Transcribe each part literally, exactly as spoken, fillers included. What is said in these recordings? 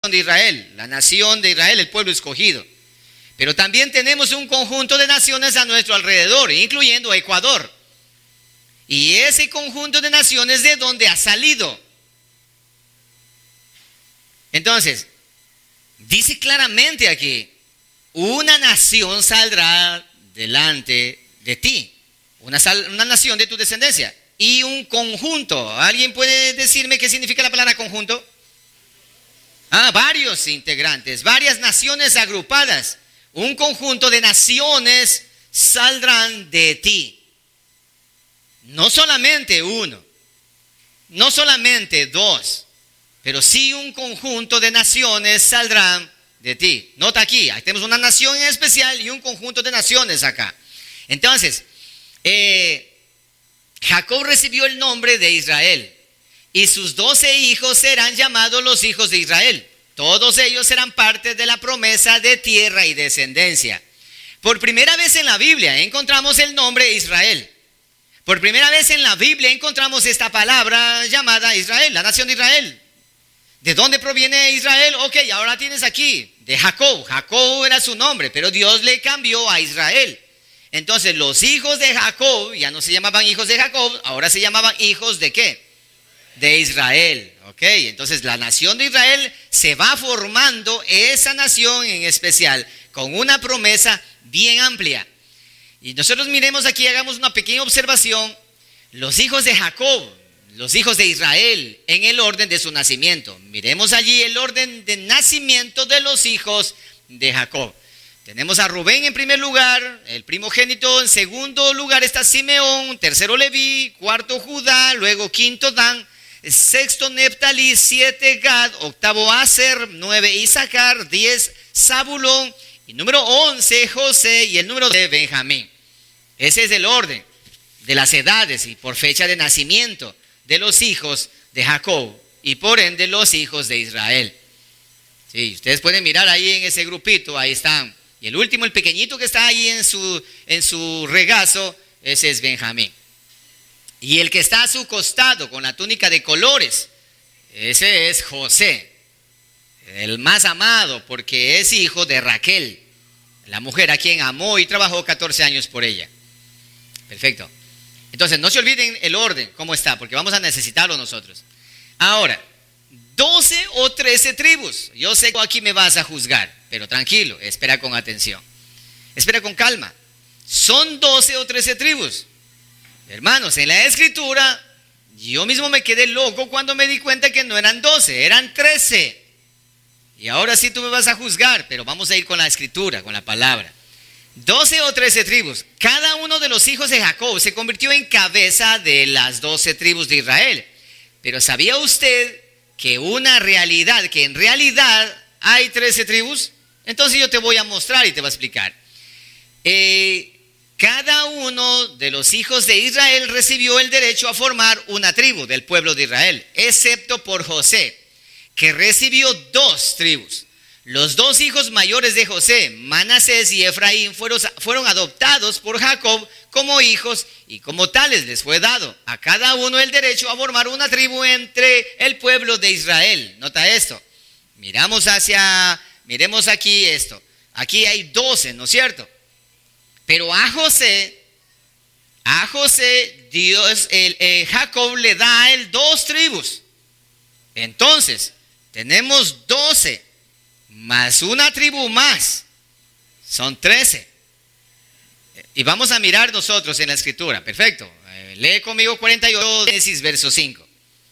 de Israel, la nación de Israel, el pueblo escogido. Pero también tenemos un conjunto de naciones a nuestro alrededor, incluyendo Ecuador. Y ese conjunto de naciones, ¿de dónde ha salido? Entonces, dice claramente aquí, una nación saldrá delante de ti, una, sal, una nación de tu descendencia, y un conjunto. ¿Alguien puede decirme qué significa la palabra conjunto? Ah, varios integrantes, varias naciones agrupadas. Un conjunto de naciones saldrán de ti. No solamente uno, no solamente dos, pero sí un conjunto de naciones saldrán de ti. Nota aquí, ahí tenemos una nación en especial y un conjunto de naciones acá. Entonces, eh, Jacob recibió el nombre de Israel y sus doce hijos serán llamados los hijos de Israel. Todos ellos serán parte de la promesa de tierra y descendencia. Por primera vez en la Biblia encontramos el nombre Israel. Por primera vez en la Biblia encontramos esta palabra llamada Israel, la nación de Israel. ¿De dónde proviene Israel? Ok, ahora tienes aquí, de Jacob. Jacob era su nombre, pero Dios le cambió a Israel. Entonces los hijos de Jacob ya no se llamaban hijos de Jacob, ahora se llamaban hijos de ¿qué? De Israel. Ok, entonces la nación de Israel se va formando, esa nación en especial, con una promesa bien amplia. Y nosotros miremos aquí, hagamos una pequeña observación. Los hijos de Jacob, los hijos de Israel, en el orden de su nacimiento. Miremos allí el orden de nacimiento de los hijos de Jacob. Tenemos a Rubén en primer lugar, el primogénito. En segundo lugar está Simeón, tercero Leví, cuarto Judá, luego quinto Dan, sexto Neftalí, siete Gad, octavo Aser, nueve Isaacar, diez Zabulón y número once José y el número de Benjamín. Ese es el orden de las edades y por fecha de nacimiento de los hijos de Jacob y por ende los hijos de Israel. Sí, ustedes pueden mirar ahí en ese grupito, ahí están. Y el último, el pequeñito que está ahí en su, en su regazo, ese es Benjamín. Y el que está a su costado con la túnica de colores, ese es José, el más amado porque es hijo de Raquel, la mujer a quien amó y trabajó catorce años por ella. Perfecto. Entonces no se olviden el orden, cómo está, porque vamos a necesitarlo nosotros. Ahora, doce o trece tribus. Yo sé que aquí me vas a juzgar, pero tranquilo, espera con atención. Espera con calma. Son doce o trece tribus. Hermanos, en la escritura, yo mismo me quedé loco cuando me di cuenta que no eran doce, eran trece. Y ahora sí tú me vas a juzgar, pero vamos a ir con la escritura, con la palabra. doce o trece tribus. Cada uno de los hijos de Jacob se convirtió en cabeza de las doce tribus de Israel. Pero ¿sabía usted que una realidad, que en realidad hay trece tribus? Entonces yo te voy a mostrar y te voy a explicar. Eh, cada uno de los hijos de Israel recibió el derecho a formar una tribu del pueblo de Israel, excepto por José, que recibió dos tribus. Los dos hijos mayores de José, Manasés y Efraín, fueron, fueron adoptados por Jacob como hijos y como tales les fue dado a cada uno el derecho a formar una tribu entre el pueblo de Israel. Nota esto. Miramos hacia, miremos aquí esto. Aquí hay doce, ¿no es cierto? Pero a José, a José, Dios, el, el Jacob le da a él dos tribus. Entonces, tenemos doce. Más una tribu más, son trece. Y vamos a mirar nosotros en la escritura, perfecto. Eh, lee conmigo cuarenta y ocho, Génesis verso cinco.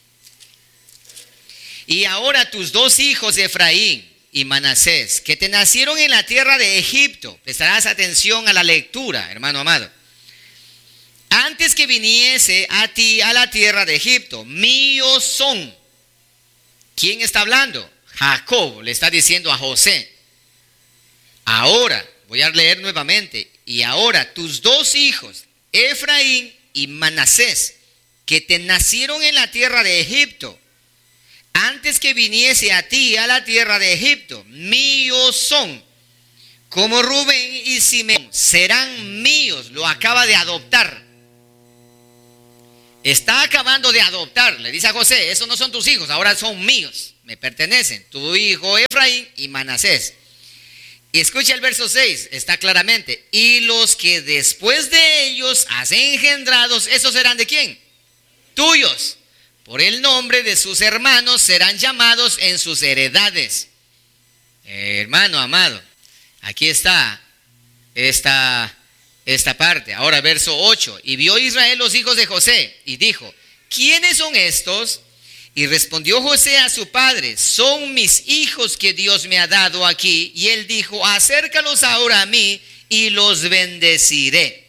Y ahora tus dos hijos Efraín y Manasés, que te nacieron en la tierra de Egipto, prestarás atención a la lectura, hermano amado. Antes que viniese a ti a la tierra de Egipto, míos son. ¿Quién está hablando? Jacob le está diciendo a José. Ahora, voy a leer nuevamente. Y ahora tus dos hijos, Efraín y Manasés, que te nacieron en la tierra de Egipto, antes que viniese a ti a la tierra de Egipto, míos son. Como Rubén y Simeón serán míos, lo acaba de adoptar. está acabando de adoptar. Le dice a José, esos no son tus hijos, ahora son míos, me pertenecen. Tu hijo Efraín y Manasés. Y escucha el verso seis, está claramente. Y los que después de ellos has engendrados, ¿esos serán de quién? Tuyos. Por el nombre de sus hermanos serán llamados en sus heredades. Eh, hermano amado, aquí está esta, esta parte. Ahora verso ocho. Y vio Israel los hijos de José y dijo, ¿quiénes son estos? Y respondió José a su padre, son mis hijos que Dios me ha dado aquí. Y él dijo, acércalos ahora a mí y los bendeciré.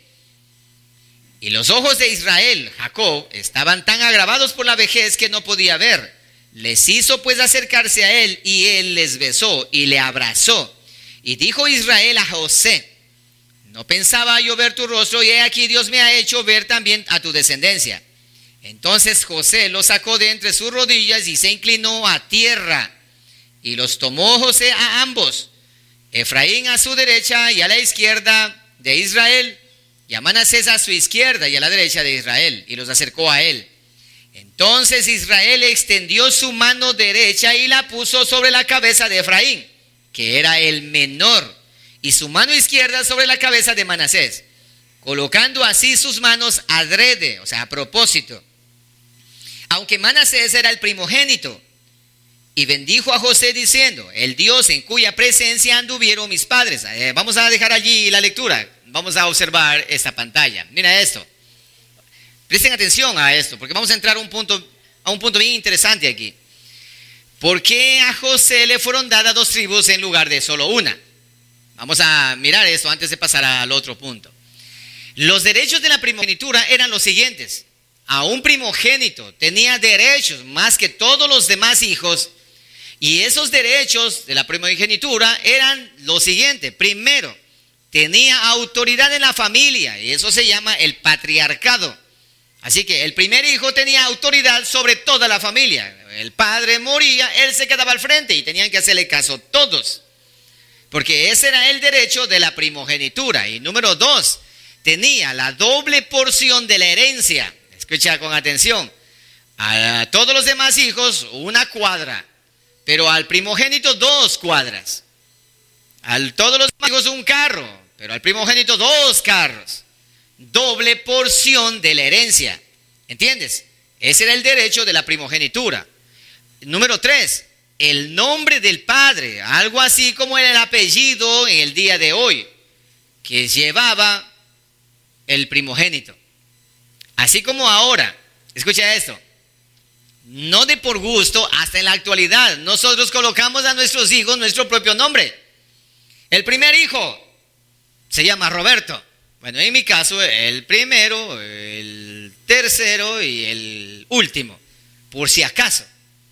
Y los ojos de Israel, Jacob, estaban tan agravados por la vejez que no podía ver. Les hizo pues acercarse a él y él les besó y le abrazó. Y dijo Israel a José, no pensaba yo ver tu rostro y he aquí Dios me ha hecho ver también a tu descendencia. Entonces José los sacó de entre sus rodillas y se inclinó a tierra. Y los tomó José a ambos, Efraín a su derecha y a la izquierda de Israel, y a Manasés a su izquierda y a la derecha de Israel, y los acercó a él. Entonces Israel extendió su mano derecha y la puso sobre la cabeza de Efraín, que era el menor, y su mano izquierda sobre la cabeza de Manasés, colocando así sus manos adrede, o sea, a propósito. Aunque Manasés era el primogénito, y bendijo a José diciendo, el Dios en cuya presencia anduvieron mis padres. Eh, vamos a dejar allí la lectura. Vamos a observar esta pantalla. Mira esto. Presten atención a esto, porque vamos a entrar a un punto, a un punto bien interesante aquí. ¿Por qué a José le fueron dadas dos tribus en lugar de solo una? Vamos a mirar esto antes de pasar al otro punto. Los derechos de la primogenitura eran los siguientes. A un primogénito tenía derechos más que todos los demás hijos, y esos derechos de la primogenitura eran lo siguiente. Primero, tenía autoridad en la familia, y eso se llama el patriarcado. Así que el primer hijo tenía autoridad sobre toda la familia. El padre moría, él se quedaba al frente y tenían que hacerle caso todos, porque ese era el derecho de la primogenitura. Y número dos, tenía la doble porción de la herencia. Escucha con atención. A todos los demás hijos una cuadra, pero al primogénito dos cuadras. A todos los demás hijos un carro, pero al primogénito dos carros. Doble porción de la herencia. ¿Entiendes? Ese era el derecho de la primogenitura. Número tres, el nombre del padre, algo así como el apellido en el día de hoy, que llevaba el primogénito. Así como ahora, escucha esto, no de por gusto, hasta en la actualidad, nosotros colocamos a nuestros hijos nuestro propio nombre. El primer hijo se llama Roberto. Bueno, en mi caso, el primero, el tercero y el último, por si acaso.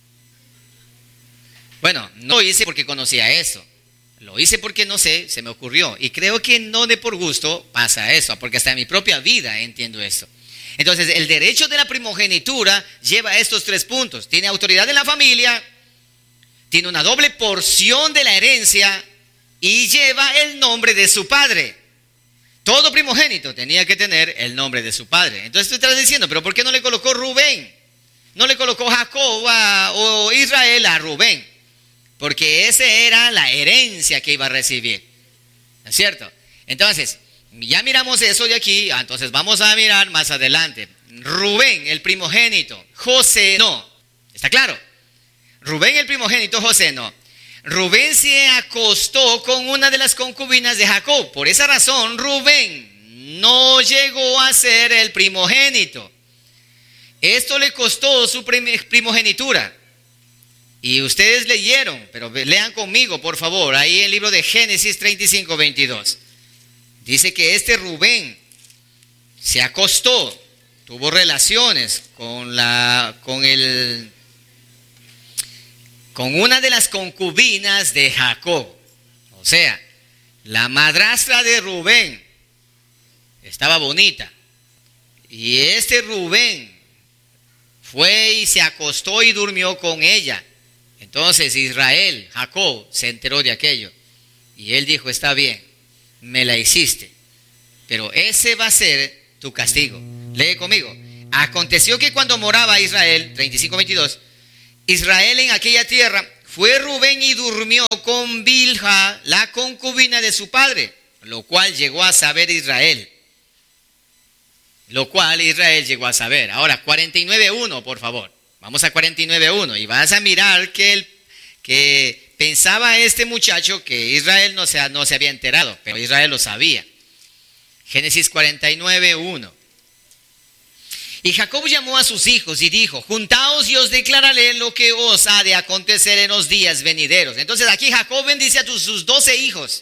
Bueno, no lo hice porque conocía eso. Lo hice porque no sé, se me ocurrió. Y creo que no de por gusto pasa eso, porque hasta en mi propia vida entiendo esto. Entonces, el derecho de la primogenitura lleva estos tres puntos. Tiene autoridad en la familia, tiene una doble porción de la herencia y lleva el nombre de su padre. Todo primogénito tenía que tener el nombre de su padre. Entonces tú estás diciendo, ¿pero por qué no le colocó Rubén? No le colocó Jacob a, o Israel a Rubén. Porque esa era la herencia que iba a recibir. ¿No es cierto? Entonces, ya miramos eso de aquí, entonces vamos a mirar más adelante. Rubén, el primogénito, José no. ¿Está claro? Rubén, el primogénito, José no. Rubén se acostó con una de las concubinas de Jacob. Por esa razón, Rubén no llegó a ser el primogénito. Esto le costó su primogenitura. Y ustedes leyeron, pero lean conmigo, por favor, ahí en el libro de Génesis treinta y cinco, veintidós. Dice que este Rubén se acostó, tuvo relaciones con la, con el, con una de las concubinas de Jacob. O sea, la madrastra de Rubén estaba bonita. Y este Rubén fue y se acostó y durmió con ella. Entonces Israel, Jacob, se enteró de aquello. Y él dijo, está bien, me la hiciste, pero ese va a ser tu castigo. Lee conmigo. Aconteció que cuando moraba Israel, treinta y cinco, veintidós, Israel en aquella tierra, fue Rubén y durmió con Bilha, la concubina de su padre, lo cual llegó a saber Israel. Lo cual Israel llegó a saber. Ahora, cuarenta y nueve, uno, por favor. Vamos a cuarenta y nueve, uno. Y vas a mirar que, el, que pensaba este muchacho que Israel no se, no se había enterado, pero Israel lo sabía. Génesis cuarenta y nueve, uno. Y Jacob llamó a sus hijos y dijo: juntaos y os declararé lo que os ha de acontecer en los días venideros. Entonces aquí Jacob bendice a tus, sus doce hijos.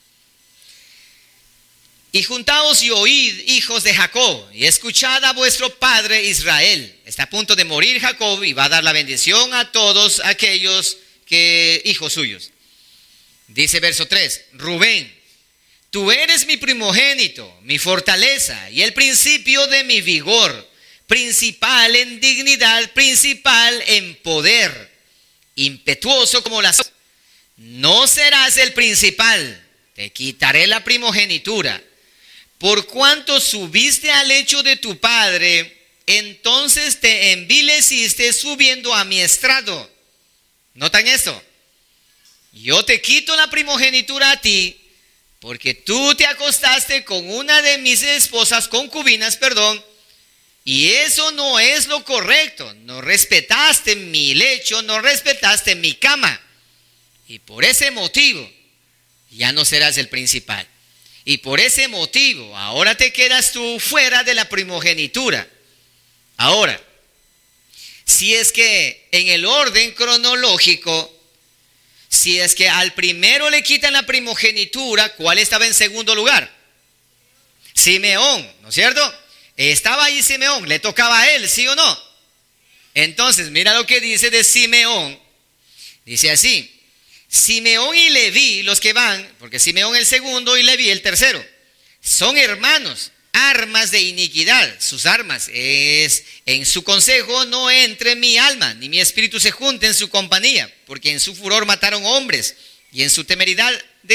Y juntaos y oíd, hijos de Jacob, y escuchad a vuestro padre Israel. Está a punto de morir Jacob y va a dar la bendición a todos aquellos que, hijos suyos. Dice verso tres: Rubén, tú eres mi primogénito, mi fortaleza y el principio de mi vigor, principal en dignidad, principal en poder, impetuoso como las... No serás el principal, te quitaré la primogenitura. Por cuanto subiste al lecho de tu padre, entonces te envileciste subiendo a mi estrado. ¿Notan esto? Yo te quito la primogenitura a ti, porque tú te acostaste con una de mis esposas, concubinas, perdón, y eso no es lo correcto. No respetaste mi lecho, no respetaste mi cama, y por ese motivo ya no serás el principal. Y por ese motivo, ahora te quedas tú fuera de la primogenitura. Ahora, si es que en el orden cronológico, si es que al primero le quitan la primogenitura, ¿cuál estaba en segundo lugar? Simeón, ¿no es cierto? Estaba ahí Simeón, le tocaba a él, ¿sí o no? Entonces, mira lo que dice de Simeón. Dice así: Simeón y Leví, los que van, porque Simeón el segundo y Leví el tercero, son hermanos, armas de iniquidad. Sus armas es: en su consejo no entre mi alma, ni mi espíritu se junte en su compañía, porque en su furor mataron hombres, y en su temeridad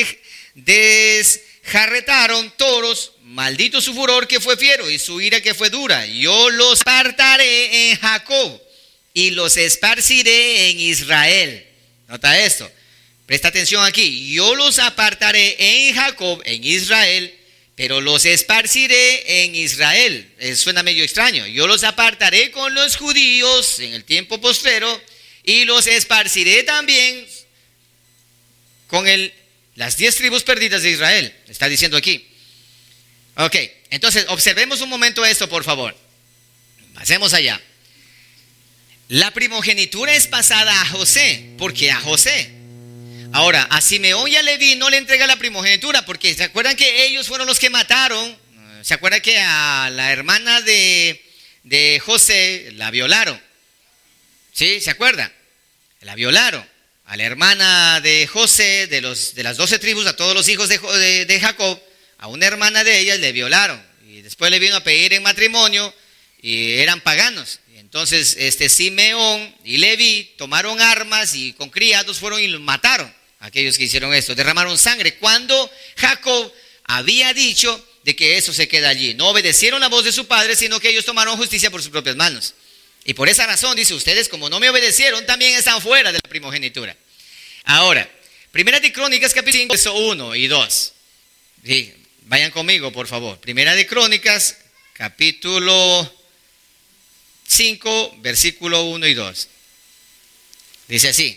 desjarretaron toros. Maldito su furor que fue fiero, y su ira que fue dura. Yo los apartaré en Jacob, y los esparciré en Israel. Nota esto. Presta atención aquí: yo los apartaré en Jacob, en Israel, pero los esparciré en Israel. Eh, suena medio extraño. Yo los apartaré con los judíos en el tiempo postrero, y los esparciré también con el, las diez tribus perdidas de Israel. Está diciendo aquí. Ok, entonces observemos un momento esto, por favor. Pasemos allá. La primogenitura es pasada a José. ¿Por qué a José? Ahora, a Simeón y a Leví no le entrega la primogenitura, porque se acuerdan que ellos fueron los que mataron. Se acuerdan que a la hermana de, de José la violaron. ¿Sí? ¿Se acuerdan? La violaron. A la hermana de José, de, los, de las doce tribus, a todos los hijos de, de, de Jacob, a una hermana de ellas le violaron. Y después le vino a pedir en matrimonio, y eran paganos. Entonces, este Simeón y Leví tomaron armas y con criados fueron y los mataron. Aquellos que hicieron esto, derramaron sangre, cuando Jacob había dicho de que eso se queda allí. No obedecieron la voz de su padre, sino que ellos tomaron justicia por sus propias manos. Y por esa razón, dice: ustedes, como no me obedecieron, también están fuera de la primogenitura. Ahora, Primera de Crónicas, capítulo cinco, verso uno y dos. Sí, vayan conmigo, por favor. Primera de Crónicas, capítulo cinco, versículo uno y dos. Dice así: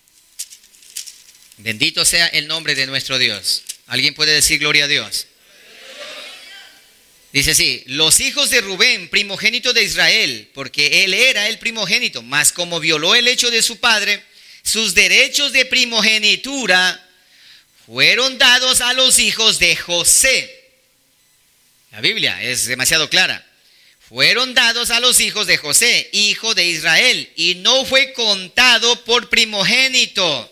bendito sea el nombre de nuestro Dios. ¿Alguien puede decir gloria a Dios? Dice así: los hijos de Rubén, primogénito de Israel, porque él era el primogénito, mas como violó el hecho de su padre, sus derechos de primogenitura fueron dados a los hijos de José. La Biblia es demasiado clara. Fueron dados a los hijos de José, hijo de Israel, y no fue contado por primogénito.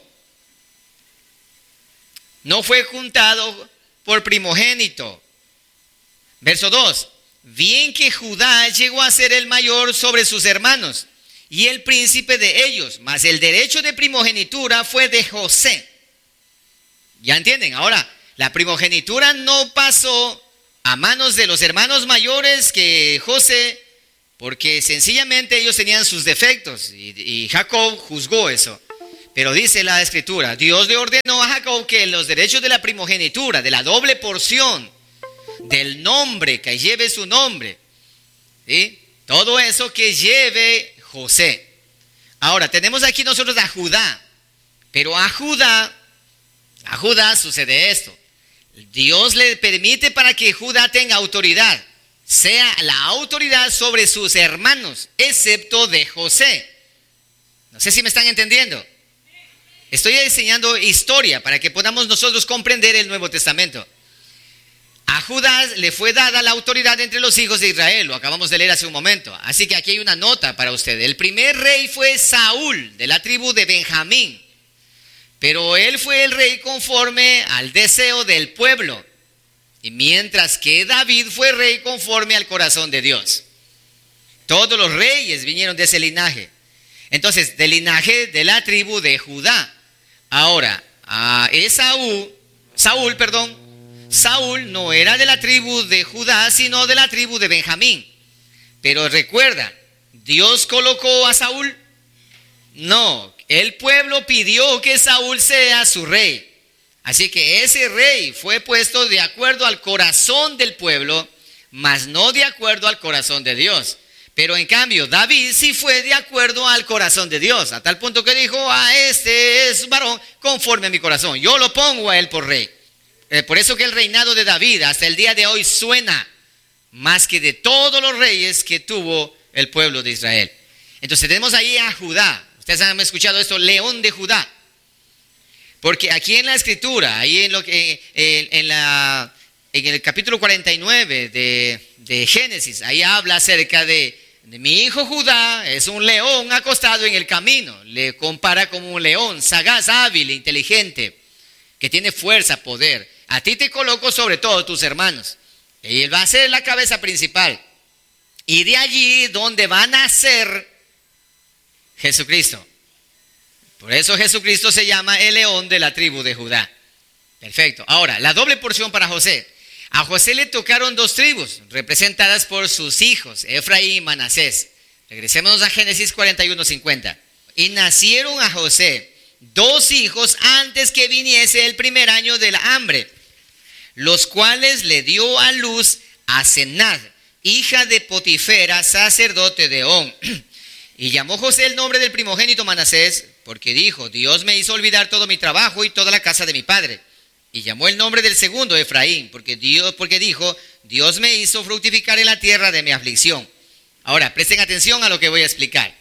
No fue contado por primogénito. Verso dos: bien que Judá llegó a ser el mayor sobre sus hermanos y el príncipe de ellos, mas el derecho de primogenitura fue de José. ¿Ya entienden? Ahora, la primogenitura no pasó a manos de los hermanos mayores, que José porque sencillamente ellos tenían sus defectos y, y Jacob juzgó eso. Pero dice la Escritura, Dios le ordenó a Jacob que los derechos de la primogenitura, de la doble porción, del nombre, que lleve su nombre, ¿sí? Todo eso que lleve José. Ahora, tenemos aquí nosotros a Judá, pero a Judá, a Judá sucede esto. Dios le permite para que Judá tenga autoridad, sea la autoridad sobre sus hermanos, excepto de José. No sé si me están entendiendo. Estoy enseñando historia para que podamos nosotros comprender el Nuevo Testamento. A Judá le fue dada la autoridad entre los hijos de Israel, lo acabamos de leer hace un momento. Así que aquí hay una nota para usted. El primer rey fue Saúl, de la tribu de Benjamín. Pero él fue el rey conforme al deseo del pueblo. Y mientras que David fue rey conforme al corazón de Dios. Todos los reyes vinieron de ese linaje. Entonces, del linaje de la tribu de Judá. Ahora, a Esaú, Saúl, perdón, Saúl no era de la tribu de Judá, sino de la tribu de Benjamín. Pero recuerda, ¿Dios colocó a Saúl? No, el pueblo pidió que Saúl sea su rey. Así que ese rey fue puesto de acuerdo al corazón del pueblo, mas no de acuerdo al corazón de Dios. Pero en cambio, David sí fue de acuerdo al corazón de Dios, a tal punto que dijo, ah, este es varón conforme a mi corazón, yo lo pongo a él por rey. Eh, por eso que el reinado de David hasta el día de hoy suena más que de todos los reyes que tuvo el pueblo de Israel. Entonces tenemos ahí a Judá. Ustedes han escuchado esto, león de Judá. Porque aquí en la escritura, ahí en, lo que, en, en, la, en el capítulo cuarenta y nueve de, de Génesis, ahí habla acerca de, de mi hijo Judá, es un león acostado en el camino. Le compara como un león, sagaz, hábil, inteligente, que tiene fuerza, poder. A ti te coloco sobre todos tus hermanos. Y él va a ser la cabeza principal. Y de allí donde va a nacer Jesucristo. Por eso Jesucristo se llama el león de la tribu de Judá. Perfecto. Ahora, la doble porción para José. A José le tocaron dos tribus, representadas por sus hijos, Efraín y Manasés. Regresémonos a Génesis cuarenta y uno, cincuenta. Y nacieron a José dos hijos antes que viniese el primer año de la hambre, los cuales le dio a luz a Senad, hija de Potifera, sacerdote de On. Y llamó José el nombre del primogénito Manasés, porque dijo, Dios me hizo olvidar todo mi trabajo y toda la casa de mi padre. Y llamó el nombre del segundo Efraín, porque, Dios, porque dijo, Dios me hizo fructificar en la tierra de mi aflicción. Ahora, presten atención a lo que voy a explicar.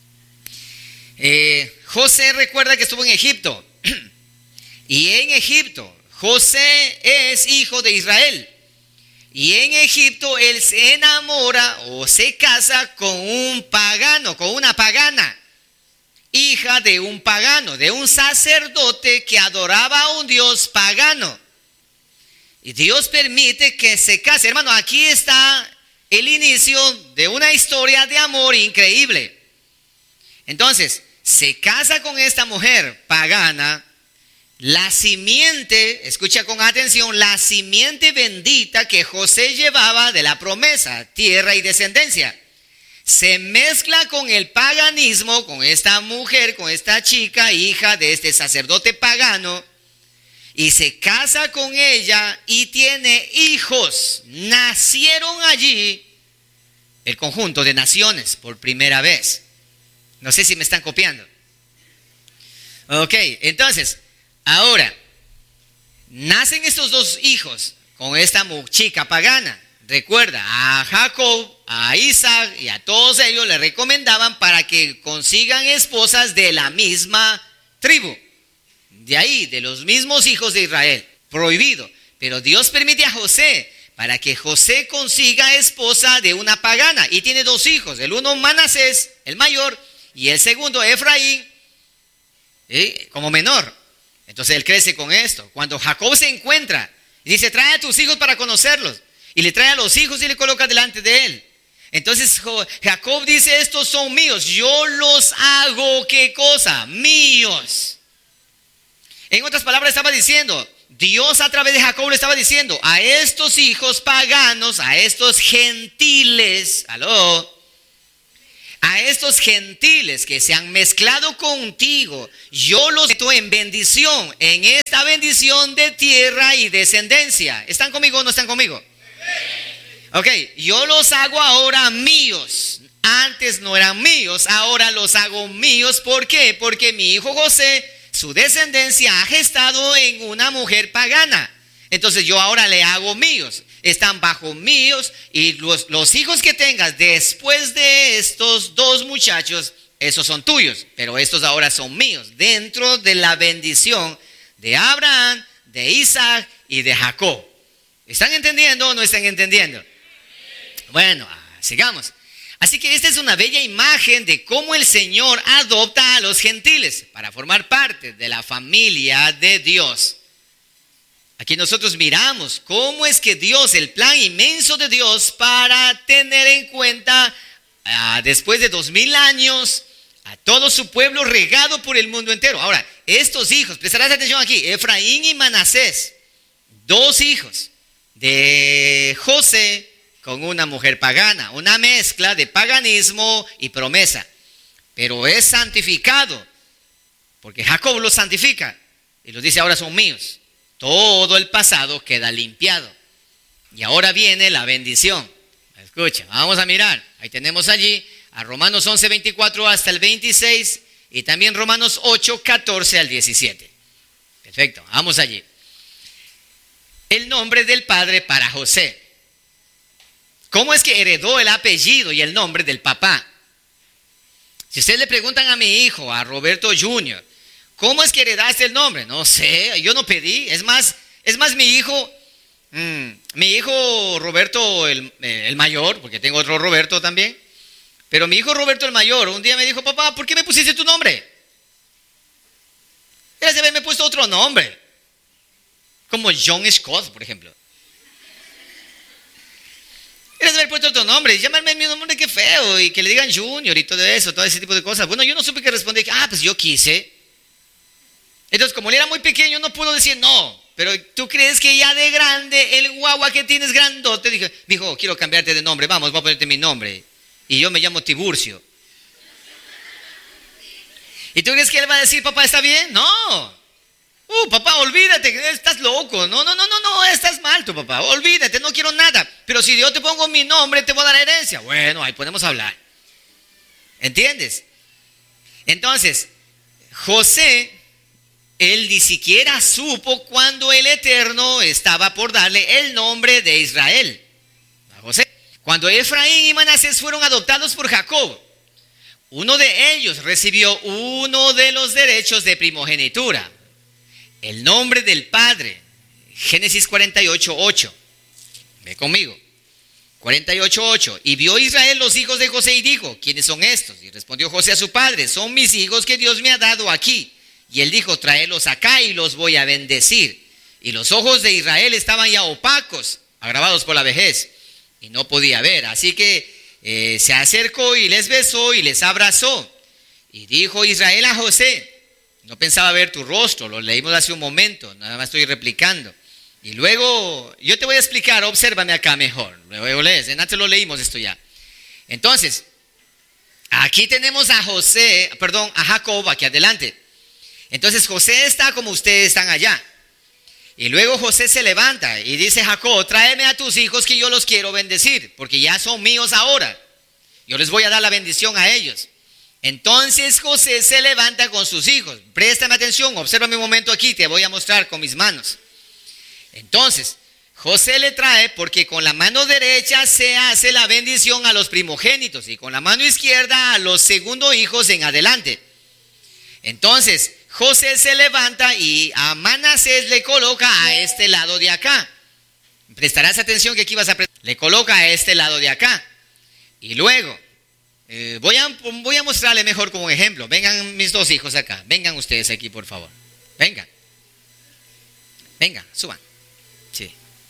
Eh, José recuerda que estuvo en Egipto. Y en Egipto, José es hijo de Israel. Y en Egipto él se enamora o se casa con un pagano, con una pagana, hija de un pagano, de un sacerdote que adoraba a un dios pagano. Y Dios permite que se case. Hermano, aquí está el inicio de una historia de amor increíble. Entonces, se casa con esta mujer pagana. La simiente, escucha con atención, la simiente bendita que José llevaba de la promesa, tierra y descendencia, se mezcla con el paganismo, con esta mujer, con esta chica, hija de este sacerdote pagano, y se casa con ella y tiene hijos. Nacieron allí el conjunto de naciones por primera vez. No sé si me están copiando. Ok, entonces, ahora, nacen estos dos hijos con esta chica pagana. Recuerda, a Jacob, a Isaac y a todos ellos le recomendaban para que consigan esposas de la misma tribu. De ahí, de los mismos hijos de Israel. Prohibido. Pero Dios permite a José para que José consiga esposa de una pagana. Y tiene dos hijos. El uno Manasés, el mayor, y el segundo Efraín, ¿sí?, como menor. Entonces él crece con esto. Cuando Jacob se encuentra y dice, trae a tus hijos para conocerlos, y le trae a los hijos y le coloca delante de él. Entonces Jacob dice, estos son míos, yo los hago, ¿qué cosa? Míos. En otras palabras estaba diciendo, Dios a través de Jacob le estaba diciendo, a estos hijos paganos, a estos gentiles, aló, a estos gentiles que se han mezclado contigo, yo los meto en bendición, en esta bendición de tierra y descendencia. ¿Están conmigo o no están conmigo? Ok, yo los hago ahora míos. Antes no eran míos, ahora los hago míos. ¿Por qué? Porque mi hijo José, su descendencia ha gestado en una mujer pagana. Entonces yo ahora le hago míos. Están bajo míos, y los, los hijos que tengas después de estos dos muchachos, esos son tuyos, pero estos ahora son míos, dentro de la bendición de Abraham, de Isaac y de Jacob. ¿Están entendiendo o no están entendiendo? Bueno, sigamos. Así que esta es una bella imagen de cómo el Señor adopta a los gentiles para formar parte de la familia de Dios. Aquí nosotros miramos cómo es que Dios, el plan inmenso de Dios para tener en cuenta uh, después de dos mil años a todo su pueblo regado por el mundo entero. Ahora, estos hijos, prestarás atención aquí, Efraín y Manasés, dos hijos de José con una mujer pagana, una mezcla de paganismo y promesa, pero es santificado porque Jacob los santifica y los dice ahora son míos. Todo el pasado queda limpiado. Y ahora viene la bendición. Escucha, vamos a mirar. Ahí tenemos allí a Romanos once, veinticuatro hasta el veintiséis. Y también Romanos ocho, catorce al diecisiete. Perfecto, vamos allí. El nombre del padre para José. ¿Cómo es que heredó el apellido y el nombre del papá? Si ustedes le preguntan a mi hijo, a Roberto junior, ¿cómo es que heredaste el nombre? No sé, yo no pedí. Es más, es más mi hijo, mmm, mi hijo Roberto el, el mayor, porque tengo otro Roberto también. Pero mi hijo Roberto el mayor un día me dijo, papá, ¿por qué me pusiste tu nombre? Eras de haberme puesto otro nombre. Como John Scott, por ejemplo. Eras de haber puesto otro nombre. Llamarme mi nombre, qué feo. Y que le digan Junior y todo eso, todo ese tipo de cosas. Bueno, yo no supe qué responder. Ah, pues yo quise. Entonces, como él era muy pequeño, no pudo decir no. Pero tú crees que ya de grande, el guagua que tienes grandote, dijo, dijo, quiero cambiarte de nombre, vamos, voy a ponerte mi nombre. Y yo me llamo Tiburcio. ¿Y tú crees que él va a decir, papá, está bien? No. Uh, papá, olvídate, estás loco. No, no, no, no, no, estás mal tu papá. Olvídate, no quiero nada. Pero si yo te pongo mi nombre, te voy a dar herencia. Bueno, ahí podemos hablar. ¿Entiendes? Entonces, José, él ni siquiera supo cuando el Eterno estaba por darle el nombre de Israel a José. Cuando Efraín y Manasés fueron adoptados por Jacob, uno de ellos recibió uno de los derechos de primogenitura, el nombre del padre. Génesis cuarenta y ocho, ocho. Ve conmigo. cuarenta y ocho, ocho. Y vio Israel los hijos de José y dijo, ¿quiénes son estos? Y respondió José a su padre, son mis hijos que Dios me ha dado aquí. Y él dijo, tráelos acá y los voy a bendecir. Y los ojos de Israel estaban ya opacos, agravados por la vejez, y no podía ver. Así que eh, se acercó y les besó y les abrazó. Y dijo Israel a José, no pensaba ver tu rostro, lo leímos hace un momento, nada más estoy replicando. Y luego, yo te voy a explicar, obsérvame acá mejor. Luego lees, en antes lo leímos esto ya. Entonces, aquí tenemos a José, perdón, a Jacob aquí adelante. Entonces José está como ustedes están allá. Y luego José se levanta y dice, Jacob, tráeme a tus hijos que yo los quiero bendecir, porque ya son míos ahora. Yo les voy a dar la bendición a ellos. Entonces José se levanta con sus hijos. Préstame atención, obsérvame un momento aquí, te voy a mostrar con mis manos. Entonces, José le trae porque con la mano derecha se hace la bendición a los primogénitos y con la mano izquierda a los segundos hijos en adelante. Entonces, José se levanta y a Manasés le coloca a este lado de acá. Prestarás atención que aquí vas a prestar. Le coloca a este lado de acá. Y luego, eh, voy, a, voy a mostrarle mejor como ejemplo. Vengan mis dos hijos acá. Vengan ustedes aquí, por favor. Vengan. Vengan, suban. Sí.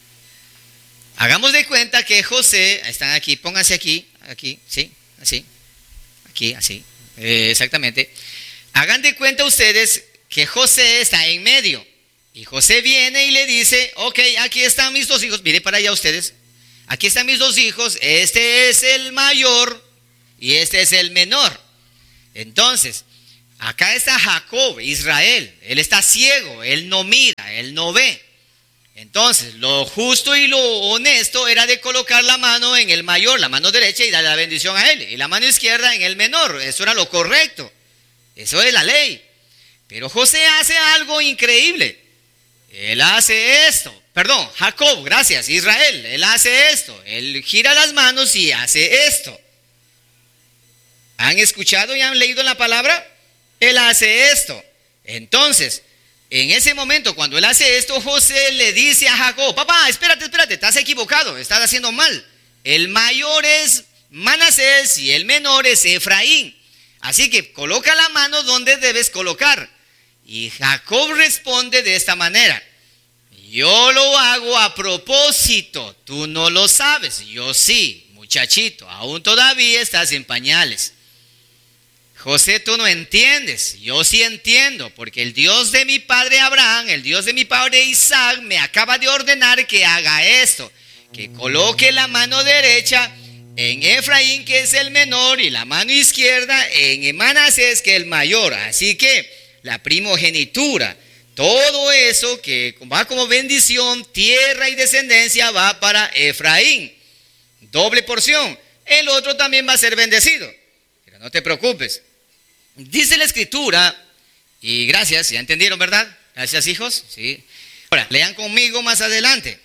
Hagamos de cuenta que José, están aquí, pónganse aquí, aquí, sí, así. Aquí, así. Eh, exactamente. Hagan de cuenta ustedes que José está en medio. Y José viene y le dice, ok, aquí están mis dos hijos. Miren para allá ustedes. Aquí están mis dos hijos. Este es el mayor y este es el menor. Entonces, acá está Jacob, Israel. Él está ciego, él no mira, él no ve. Entonces, lo justo y lo honesto era de colocar la mano en el mayor, la mano derecha, y darle la bendición a él, y la mano izquierda en el menor. Eso era lo correcto. Eso es la ley. Pero José hace algo increíble. Él hace esto. Perdón, Jacob, gracias, Israel. Él hace esto. Él gira las manos y hace esto. ¿Han escuchado y han leído la palabra? Él hace esto. Entonces, en ese momento, cuando él hace esto, José le dice a Jacob: papá, espérate, espérate, estás equivocado, estás haciendo mal. El mayor es Manasés y el menor es Efraín. Así que coloca la mano donde debes colocar. Y Jacob responde de esta manera: yo lo hago a propósito, tú no lo sabes, yo sí, muchachito, aún todavía estás en pañales. José, tú no entiendes, yo sí entiendo, porque el Dios de mi padre Abraham, el Dios de mi padre Isaac, me acaba de ordenar que haga esto, que coloque la mano derecha en Efraín, que es el menor, y la mano izquierda en Manasés, que es el mayor. Así que la primogenitura, todo eso que va como bendición, tierra y descendencia, va para Efraín. Doble porción. El otro también va a ser bendecido. Pero no te preocupes. Dice la escritura, y gracias, ya entendieron, ¿verdad? Gracias, hijos. Sí. Ahora, lean conmigo más adelante.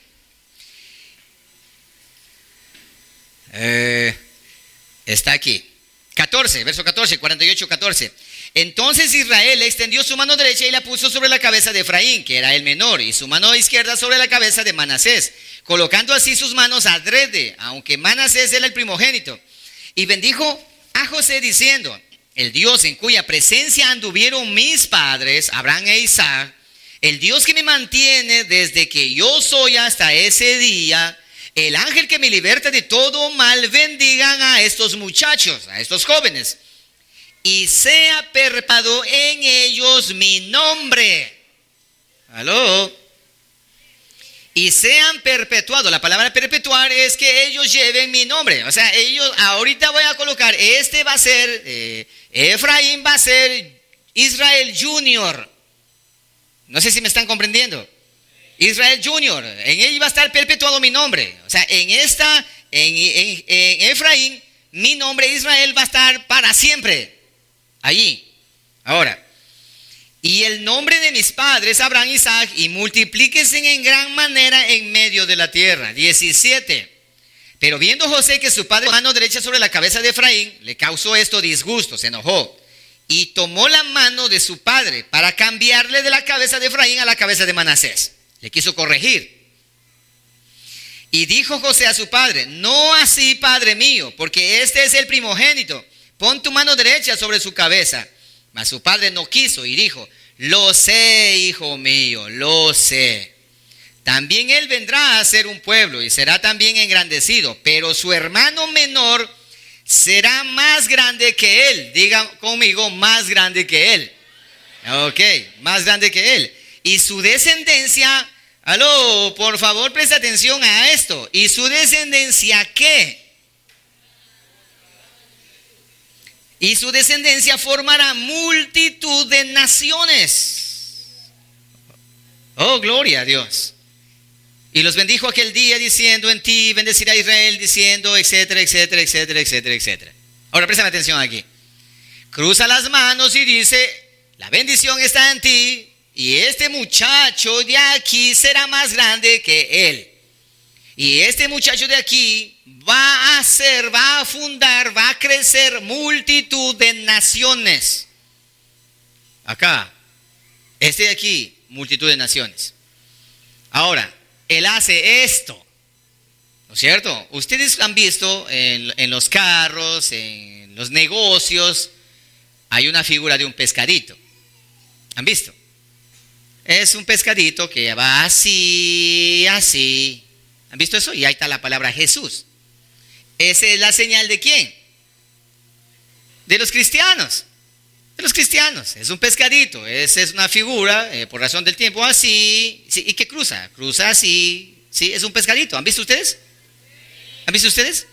Eh, está aquí. catorce, verso catorce, cuarenta y ocho, catorce. Entonces Israel extendió su mano derecha y la puso sobre la cabeza de Efraín, que era el menor, y su mano izquierda sobre la cabeza de Manasés, colocando así sus manos adrede, aunque Manasés era el primogénito. Y bendijo a José diciendo: el Dios en cuya presencia anduvieron mis padres, Abraham e Isaac, el Dios que me mantiene desde que yo soy hasta ese día, el ángel que me liberta de todo mal, bendigan a estos muchachos, a estos jóvenes, y sea perpetuado en ellos mi nombre. ¿Aló? Y sean perpetuados. La palabra perpetuar es que ellos lleven mi nombre. O sea, ellos, ahorita voy a colocar, este va a ser, eh, Efraín va a ser Israel Junior. No sé si me están comprendiendo. Israel Junior, en él va a estar perpetuado mi nombre. O sea, en esta, en, en, en Efraín, mi nombre Israel va a estar para siempre. Allí. Ahora, y el nombre de mis padres Abraham y Isaac, y multiplíquense en gran manera en medio de la tierra. diecisiete. Pero viendo José que su padre mano derecha sobre la cabeza de Efraín, le causó esto disgusto, se enojó, y tomó la mano de su padre para cambiarle de la cabeza de Efraín a la cabeza de Manasés. Le quiso corregir. Y dijo José a su padre: no así, padre mío, porque este es el primogénito. Pon tu mano derecha sobre su cabeza. Mas su padre no quiso y dijo: lo sé, hijo mío, lo sé. También él vendrá a ser un pueblo y será también engrandecido, pero su hermano menor será más grande que él. Digan conmigo, más grande que él. Ok, más grande que él. Y su descendencia, aló, por favor presta atención a esto. ¿Y su descendencia qué? Y su descendencia formará multitud de naciones. Oh, gloria a Dios. Y los bendijo aquel día diciendo: en ti bendecirá Israel, diciendo, etcétera, etcétera, etcétera, etcétera, etcétera. Ahora presten atención aquí. Cruza las manos y dice: la bendición está en ti, y este muchacho de aquí será más grande que él. Y este muchacho de aquí va a ser, va a fundar, va a crecer multitud de naciones. Acá, este de aquí, multitud de naciones. Ahora, él hace esto, ¿no es cierto? Ustedes han visto en, en los carros, en los negocios, hay una figura de un pescadito. ¿Han visto? Es un pescadito que va así, así. ¿Han visto eso? Y ahí está la palabra Jesús. ¿Esa es la señal de quién? De los cristianos. De los cristianos. Es un pescadito. Esa es una figura, eh, por razón del tiempo, así. Sí, ¿y qué cruza? Cruza así. Sí, es un pescadito. ¿Han visto ustedes? ¿Han visto ustedes?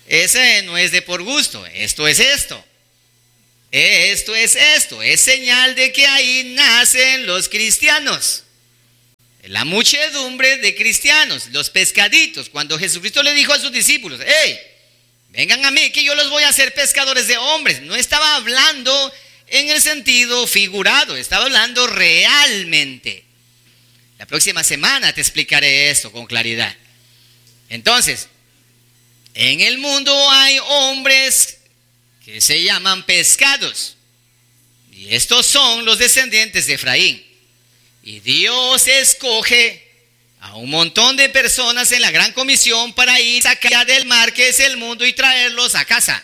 ese no es de por gusto, esto es esto. Esto es esto, es señal de que ahí nacen los cristianos. La muchedumbre de cristianos, los pescaditos. Cuando Jesucristo le dijo a sus discípulos, hey, vengan a mí que yo los voy a hacer pescadores de hombres. No estaba hablando en el sentido figurado, estaba hablando realmente. La próxima semana te explicaré esto con claridad. Entonces, en el mundo hay hombres que se llaman pescados. Y estos son los descendientes de Efraín. Y Dios escoge a un montón de personas en la gran comisión para ir a sacar del mar que es el mundo y traerlos a casa.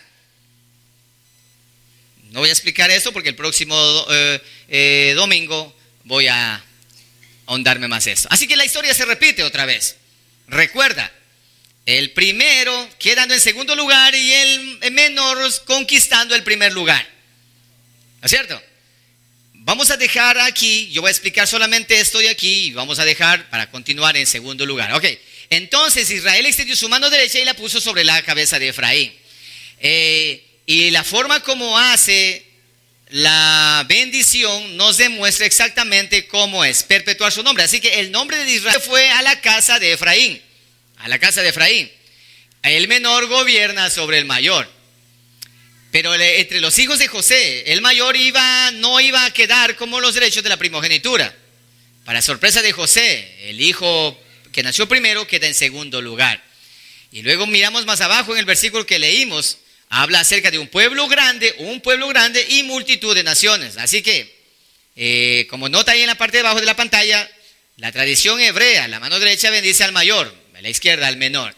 No voy a explicar eso porque el próximo eh, eh, domingo voy a ahondarme más eso. Así que la historia se repite otra vez. Recuerda, el primero quedando en segundo lugar y el menor conquistando el primer lugar. ¿No es cierto? Vamos a dejar aquí, yo voy a explicar solamente esto de aquí y vamos a dejar para continuar en segundo lugar. Ok, entonces Israel extendió su mano derecha y la puso sobre la cabeza de Efraín. Eh, y la forma como hace la bendición nos demuestra exactamente cómo es perpetuar su nombre. Así que el nombre de Israel fue a la casa de Efraín, a la casa de Efraín. El menor gobierna sobre el mayor. Pero entre los hijos de José, el mayor iba, no iba a quedar como los derechos de la primogenitura. Para sorpresa de José, el hijo que nació primero queda en segundo lugar. Y luego miramos más abajo en el versículo que leímos, habla acerca de un pueblo grande, un pueblo grande y multitud de naciones. Así que, eh, como nota ahí en la parte de abajo de la pantalla, la tradición hebrea, la mano derecha bendice al mayor, la izquierda al menor.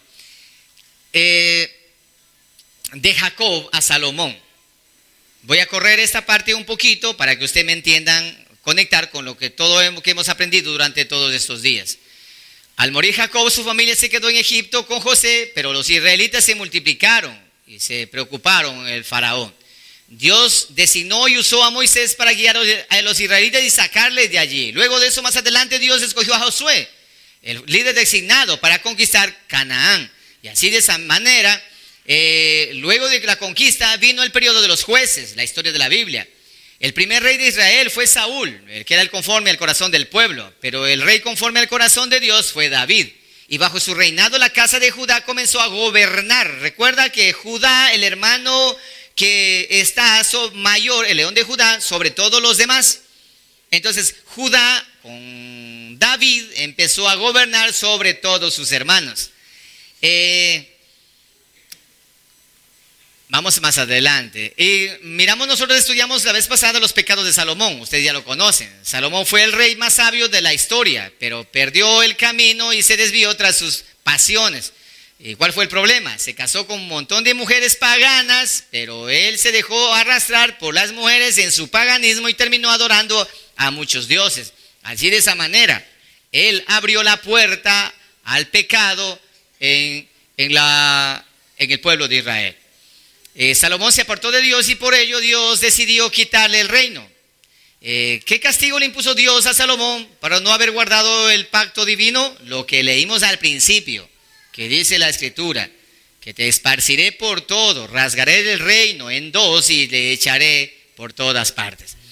Eh... De Jacob a Salomón. Voy a correr esta parte un poquito para que ustedes me entiendan, conectar con lo que todo que hemos aprendido durante todos estos días. Al morir Jacob, su familia se quedó en Egipto con José, pero los israelitas se multiplicaron y se preocuparon el faraón. Dios designó y usó a Moisés para guiar a los israelitas y sacarles de allí. Luego de eso, más adelante, Dios escogió a Josué, el líder designado para conquistar Canaán. Y así de esa manera, Eh, luego de la conquista vino el periodo de los jueces, la historia de la Biblia. El primer rey de Israel fue Saúl, el que era el conforme al corazón del pueblo, pero el rey conforme al corazón de Dios fue David. Y bajo su reinado la casa de Judá comenzó a gobernar. Recuerda que Judá, el hermano que está mayor, el león de Judá, sobre todos los demás. Entonces Judá con David empezó a gobernar sobre todos sus hermanos. Eh... Vamos más adelante. Y miramos, nosotros estudiamos la vez pasada los pecados de Salomón. Ustedes ya lo conocen. Salomón fue el rey más sabio de la historia, pero perdió el camino y se desvió tras sus pasiones. ¿Y cuál fue el problema? Se casó con un montón de mujeres paganas, pero él se dejó arrastrar por las mujeres en su paganismo y terminó adorando a muchos dioses. Así de esa manera, él abrió la puerta al pecado en, en, la, en el pueblo de Israel. Eh, Salomón se apartó de Dios y por ello Dios decidió quitarle el reino. Eh, ¿Qué castigo le impuso Dios a Salomón para no haber guardado el pacto divino? Lo que leímos al principio, que dice la escritura, que te esparciré por todo, rasgaré el reino en dos y le echaré por todas partes.